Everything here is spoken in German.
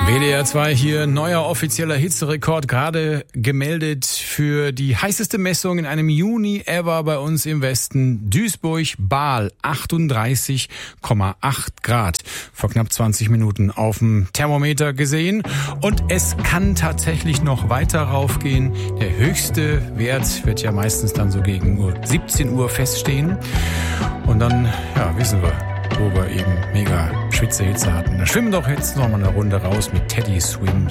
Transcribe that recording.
WDR 2 hier, neuer offizieller Hitzerekord, gerade gemeldet für die heißeste Messung in einem Juni ever bei uns im Westen. Duisburg-Bahl, 38,8 Grad. Vor knapp 20 Minuten auf dem Thermometer gesehen. Und es kann tatsächlich noch weiter raufgehen. Der höchste Wert wird ja meistens dann so gegen 17 Uhr feststehen. Und dann, ja, wissen wir, wo wir eben mega Schwitzehitze hatten. Da schwimmen doch jetzt noch mal eine Runde raus mit Teddy Swims.